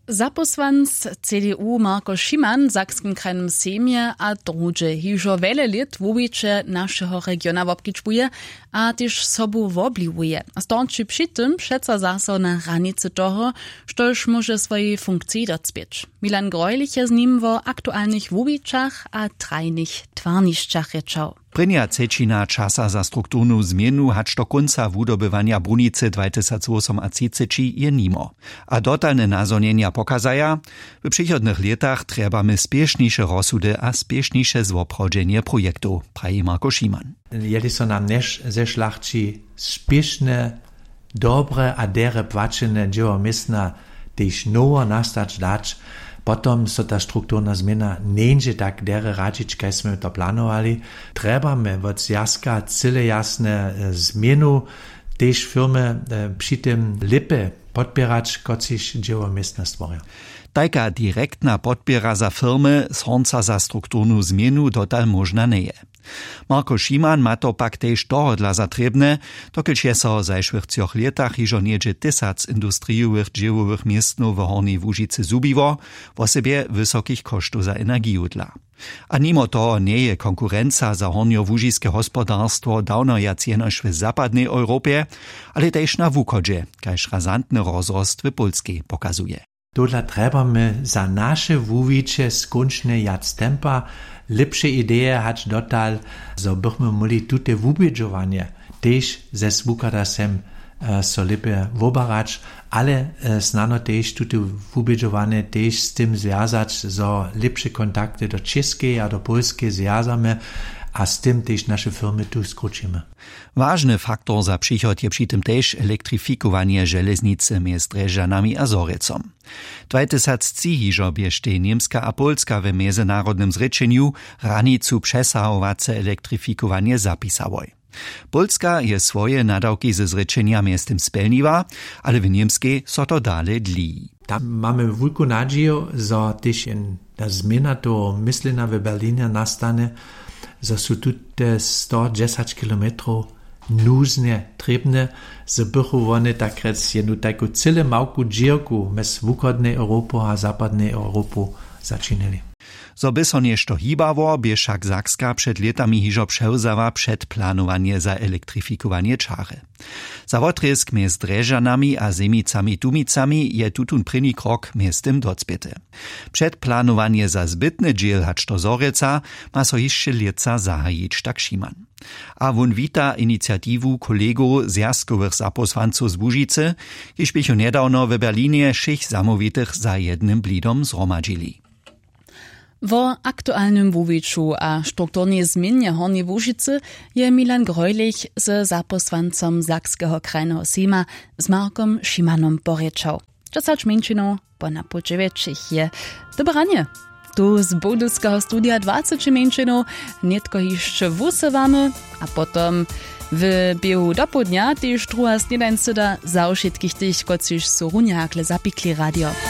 Zaposłanc CDU Marko Szyman w Sakskim krajnym Sejmie a drugie hižo wiele lat wowicze naszego regiona wobkiczbuje, a też sobu wobliwuje. A stąd przy tym przeca zaso na granicy toho, štož może swojej funkcji docpieć. Milan Greulich je z nim w aktualnych wowiczach a trajnych twarniszczach rečał. Prynja třečina časa za strukturnu zmienu hač do konca wudobywania brunicy 2008 a 30 je nimo. A dotalne nazonienia pokazaja, w przychodnych latach trebamy spieszniejsze rozsudy a spieszniejsze zwoprodzenie projektu, praji Marko Szyman. Jeli so nam neš zešlachči spieszne, dobre a dere płaczene dzieło miestna, tež nowo nastać dać, potom so ta strukturna zmiana neńdzie tak dere radzić, kaj sme to planowali. Trebamy od zjazka cyle jasne zmienu, tež firmy przy tym lipy podpierać, kociž dzieło miestna stworia. Tajka direktna podpiera za firmy sąca za strukturnu zmienu dotal można nie je. Marko Szyman ma to pak tež dohodla zatrebne, dokelž je so v zajšłych 3 letach hižo niedzie 1000 industrijowych dziełowych miestnów w Hornej Łužicy zubiło, w sobie wysokich kosztów za energiju dla. A mimo toho nie je konkurenca za hornjołužiske hospodarstwo dawno jenož w zapadnej Europie, ale tež na wuchodzie, kajž razantny rozrost w Polskiej pokazuje. Dodla trebamy za nasze wuwicze skončne jac tempa, lepsze ideje hać dotal, so bychmy mogli tute wubědžovanie tež ze svukadasem so lepe wobarać, ale snano tež tute wubědžovanie tež z tym związać, so lepsze kontakty do českej a do polskiej związamy, a z tym też nasze firmy tu skrócimy. Ważny faktor za przychod je przy tym też elektryfikowanie żeleznicy między Drežanami a Zorecom. 2003 hižo biežte Niemska a Polska w międzynarodnym zrečeniu ranicu przesahowace elektryfikowanie zapisałoj. Polska je swoje nadawki ze zrečenia między tym spełniła, ale w niemskiej so to dalej dli. Tam mamy wielką nadzieję, że też ta zmiana to myślenia w Berlinie nastanie, że są tutaj 110 kilometrów nuzne, trebne, że bychu one tak rec jednu taką cyle małku dzierku mes wuchodnej Europy a zapadnej Europy zaczynali. Zo by so nešto hýbavo, bie však Sakska před letami hižo převzała předplánovanie za elektrifikowanie čare. Za wotrěsk mjez Drežanami a Zemicami-Tumicami je tutun první krok mjez tym docpěte. Předplánovanie za zbytny džiel hač do Zoreca ma so hišće lieca zahajić, tak Szyman. A won wita iniciativu kolegów zjazkowych zaposłanców z Łužice, kiž bychu nedawno w Berlinie 6 zamówitych za jednym blidom zromadzili. W aktualnym wuwiczu a strukturnej zmianie Hornej Łužicy je Milan Greulich z zaposłancom Sakskiego krajnego Sejma z Markom Szymanom porečał. Časač menšinu po napočevečích je dobranie. Tu z Budyskiego studia 20 menšinu netko jeszcze wusywamy, a potom w biegu do południa też druga śniadańca za všetkých tych, kociž su runjakle zapikli radio.